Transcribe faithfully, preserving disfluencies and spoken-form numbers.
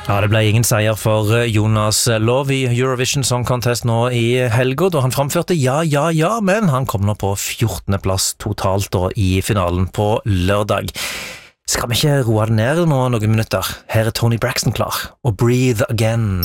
Ja, det ble ingen seier for Jonas Lov i Eurovision Song Contest nå i helga, da han framførte ja, ja, ja, men han kom nå på fjortende plass totalt da i finalen på lørdag. Skal vi ikke roe det ned nå noen minutter? Her er Tony Braxton klar, og Breathe Again.